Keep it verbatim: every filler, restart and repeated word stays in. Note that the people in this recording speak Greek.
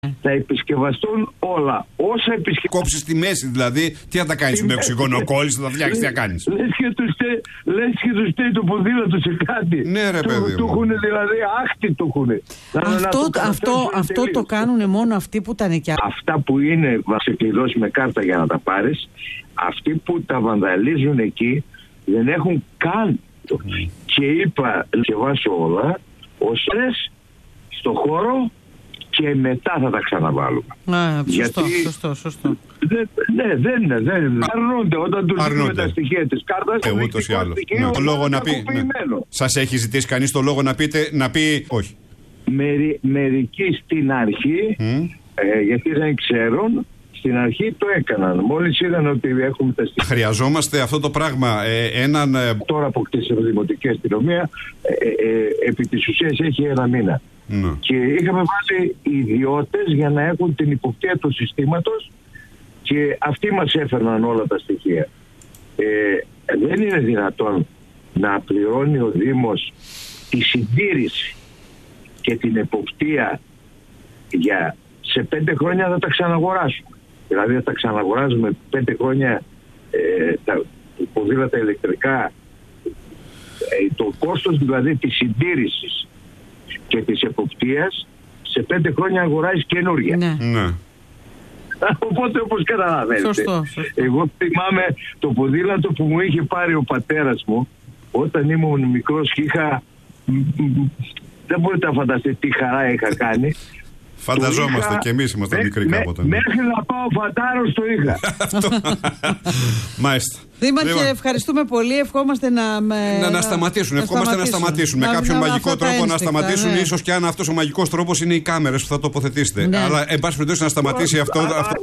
Θα επισκευαστούν όλα. Όσα επισκευαστούν. Κόψεις τη μέση δηλαδή, τι θα τα κάνεις με οξυγόνο, κόλλεις, θα τα φτιάξεις, τι θα κάνεις. Λες και τους στέει το ποδήλατο σε κάτι. Ναι, ρε παιδί. Του έχουν δηλαδή άχτη του έχουν. Αυτό, αυτό, αυτό το κάνουν μόνο αυτοί που τα νοικιάζουν. Αυτά που είναι βασικλειδώσει με κάρτα για να τα πάρεις, αυτοί που τα βανδαλίζουν εκεί δεν έχουν καν. Mm. Και είπα, σκευάσω όλα, ώσες στο χώρο και μετά θα τα ξαναβάλουμε. Α, σωστό, γιατί... σωστό, σωστό. Δε, ναι, δεν είναι. Δεν... Αρνούνται όταν τους δίνουμε τα στοιχεία της κάρτας. Εγώ ούτως ή άλλως. Ναι. Το λόγο να πει. Ναι. Σας έχει ζητήσει κανείς το λόγο να πείτε, να πει όχι. Μερι, μερικοί στην αρχή, mm. ε, γιατί δεν ξέρουν, στην αρχή το έκαναν. Μόλις είδαν ότι έχουμε τα στοιχεία. Χρειαζόμαστε αυτό το πράγμα. Ε, έναν... Ε... Τώρα αποκτήσει η Δημοτική Αστυνομία, ε, ε, επί της ουσίας έχει ένα μήνα. Mm. Και είχαμε βάλει ιδιώτες για να έχουν την υποπτία του συστήματος και αυτοί μας έφερναν όλα τα στοιχεία. Ε, δεν είναι δυνατόν να πληρώνει ο Δήμος τη συντήρηση και την εποπτεία για σε πέντε χρόνια θα τα ξαναγοράσουμε. Δηλαδή θα τα ξαναγοράζουμε πέντε χρόνια ε, τα ποδήλατα ηλεκτρικά. Ε, το κόστος δηλαδή της συντήρησης και της εποπτείας σε πέντε χρόνια αγοράζεις καινούργια. Ναι. Ναι. Οπότε όπως καταλαβαίνετε. Σωστό, σωστό. Εγώ θυμάμαι το ποδήλατο που μου είχε πάρει ο πατέρας μου όταν ήμουν μικρός και είχα... Δεν μπορείτε να φανταστείτε τι χαρά είχα κάνει. Φανταζόμαστε είχα... και εμείς ήμασταν με, μικροί κάποτε. Μέχρι να πάω φαντάρος το είχα. Μάλιστα. Δήμαρχε, ευχαριστούμε πολύ. Ευχόμαστε να. Με... Να, να σταματήσουν. Να Ευχόμαστε να σταματήσουν. Να, με κάποιον να, μαγικό τρόπο ένστικτα, να σταματήσουν. Ναι. Ίσως και αν αυτός ο μαγικός τρόπος είναι οι κάμερες που θα τοποθετήσετε. Ναι. Αλλά εν πάση περιπτώσει να σταματήσει αυτό. αυτό